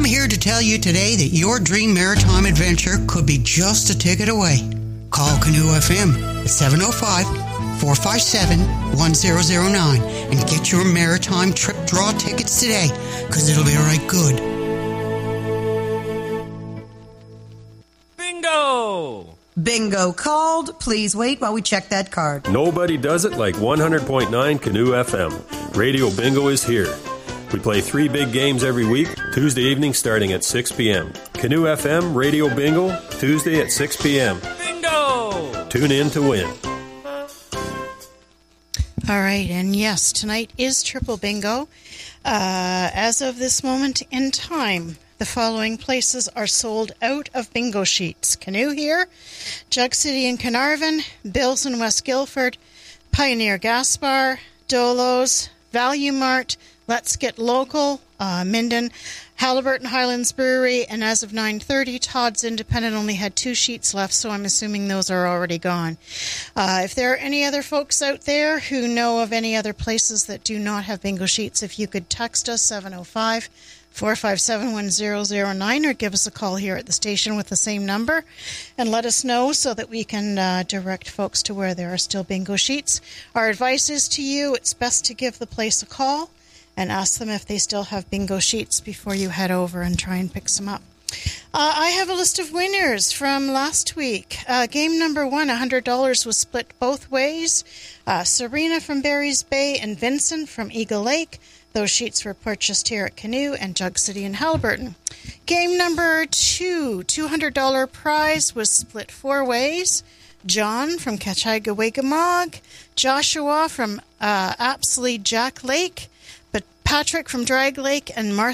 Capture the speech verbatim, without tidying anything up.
I'm here to tell you today that your dream maritime adventure could be just a ticket away. Call Canoe F M at seven oh five, four five seven, one zero zero nine and get your maritime trip draw tickets today, because it'll be right good. Bingo! Bingo called. Please wait while we check that card. Nobody does it like one hundred point nine Canoe F M. Radio Bingo is here. We play three big games every week, Tuesday evening starting at six p.m. Canoe F M Radio Bingo, Tuesday at six p.m. Bingo! Tune in to win. All right, and yes, tonight is Triple Bingo. Uh, as of this moment in time, the following places are sold out of bingo sheets. Canoe here, Jug City in Carnarvon, Bills in West Guildford, Pioneer Gas Bar, Dolos, Value Mart, Let's Get Local, uh, Minden, Halliburton Highlands Brewery, and as of nine thirty, Todd's Independent only had two sheets left, so I'm assuming those are already gone. Uh, if there are any other folks out there who know of any other places that do not have bingo sheets, if you could text us, seven oh five, four five seven, one zero zero nine, or give us a call here at the station with the same number and let us know so that we can uh, direct folks to where there are still bingo sheets. Our advice is to you, it's best to give the place a call and ask them if they still have bingo sheets before you head over and try and pick some up. Uh, I have a list of winners from last week. Uh, game number one, one hundred dollars was split both ways. Uh, Serena from Barry's Bay and Vincent from Eagle Lake. Those sheets were purchased here at Canoe and Jug City and Halliburton. Game number two, two hundred dollars prize was split four ways. John from Cachiga-Wagamog, Joshua from uh, Apsley Jack Lake, but Patrick from Drag Lake, and Martha